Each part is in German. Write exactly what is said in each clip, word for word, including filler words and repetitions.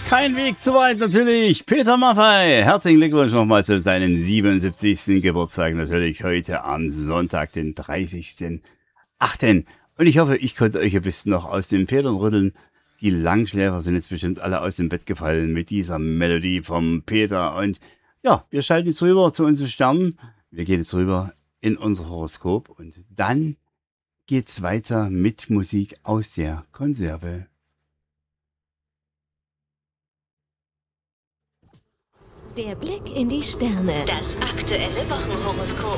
Kein Weg zu weit natürlich. Peter Maffay, herzlichen Glückwunsch nochmal zu seinem siebenundsiebzigsten Geburtstag. Natürlich heute am Sonntag, den dreißigsten achten Und ich hoffe, ich konnte euch ein bisschen noch aus den Federn rütteln. Die Langschläfer sind jetzt bestimmt alle aus dem Bett gefallen mit dieser Melodie vom Peter. Und ja, wir schalten jetzt rüber zu unseren Sternen. Wir gehen jetzt rüber in unser Horoskop. Und dann geht's weiter mit Musik aus der Konserve. Der Blick in die Sterne. Das aktuelle Wochenhoroskop.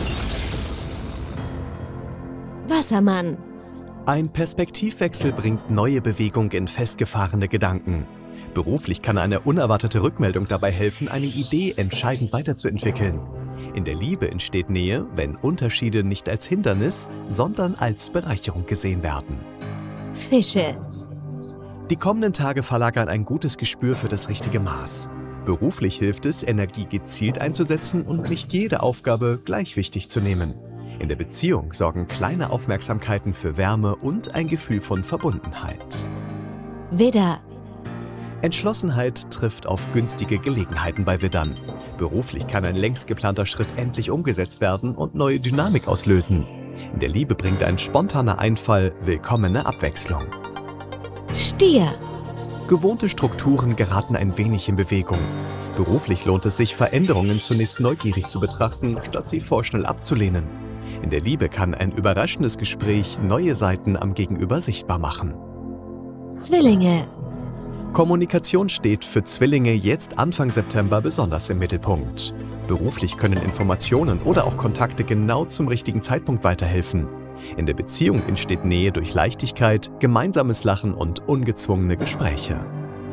Wassermann. Ein Perspektivwechsel bringt neue Bewegung in festgefahrene Gedanken. Beruflich kann eine unerwartete Rückmeldung dabei helfen, eine Idee entscheidend weiterzuentwickeln. In der Liebe entsteht Nähe, wenn Unterschiede nicht als Hindernis, sondern als Bereicherung gesehen werden. Fische. Die kommenden Tage verlagern ein gutes Gespür für das richtige Maß. Beruflich hilft es, Energie gezielt einzusetzen und nicht jede Aufgabe gleich wichtig zu nehmen. In der Beziehung sorgen kleine Aufmerksamkeiten für Wärme und ein Gefühl von Verbundenheit. Widder. Entschlossenheit trifft auf günstige Gelegenheiten bei Widdern. Beruflich kann ein längst geplanter Schritt endlich umgesetzt werden und neue Dynamik auslösen. In der Liebe bringt ein spontaner Einfall willkommene Abwechslung. Stier. Gewohnte Strukturen geraten ein wenig in Bewegung. Beruflich lohnt es sich, Veränderungen zunächst neugierig zu betrachten, statt sie vorschnell abzulehnen. In der Liebe kann ein überraschendes Gespräch neue Seiten am Gegenüber sichtbar machen. Zwillinge. Kommunikation steht für Zwillinge jetzt Anfang September besonders im Mittelpunkt. Beruflich können Informationen oder auch Kontakte genau zum richtigen Zeitpunkt weiterhelfen. In der Beziehung entsteht Nähe durch Leichtigkeit, gemeinsames Lachen und ungezwungene Gespräche.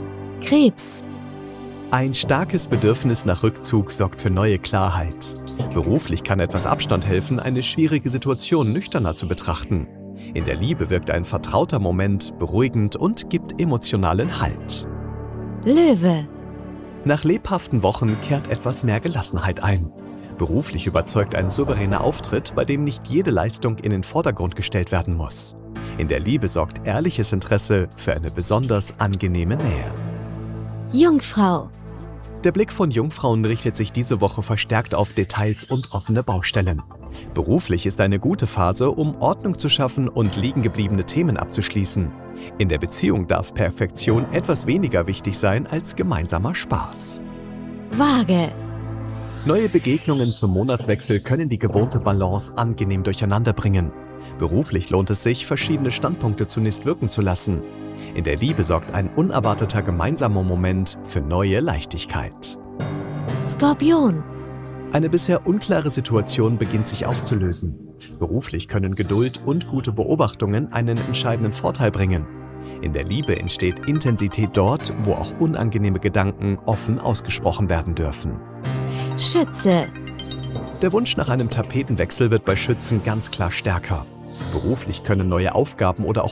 Krebs. Ein starkes Bedürfnis nach Rückzug sorgt für neue Klarheit. Beruflich kann etwas Abstand helfen, eine schwierige Situation nüchterner zu betrachten. In der Liebe wirkt ein vertrauter Moment beruhigend und gibt emotionalen Halt. Löwe. Nach lebhaften Wochen kehrt etwas mehr Gelassenheit ein. Beruflich überzeugt ein souveräner Auftritt, bei dem nicht jede Leistung in den Vordergrund gestellt werden muss. In der Liebe sorgt ehrliches Interesse für eine besonders angenehme Nähe. Jungfrau. Der Blick von Jungfrauen richtet sich diese Woche verstärkt auf Details und offene Baustellen. Beruflich ist eine gute Phase, um Ordnung zu schaffen und liegengebliebene Themen abzuschließen. In der Beziehung darf Perfektion etwas weniger wichtig sein als gemeinsamer Spaß. Waage. Neue Begegnungen zum Monatswechsel können die gewohnte Balance angenehm durcheinander bringen. Beruflich lohnt es sich, verschiedene Standpunkte zunächst wirken zu lassen. In der Liebe sorgt ein unerwarteter gemeinsamer Moment für neue Leichtigkeit. Skorpion. Eine bisher unklare Situation beginnt sich aufzulösen. Beruflich können Geduld und gute Beobachtungen einen entscheidenden Vorteil bringen. In der Liebe entsteht Intensität dort, wo auch unangenehme Gedanken offen ausgesprochen werden dürfen. Schütze. Der Wunsch nach einem Tapetenwechsel wird bei Schützen ganz klar stärker. Beruflich können neue Aufgaben oder auch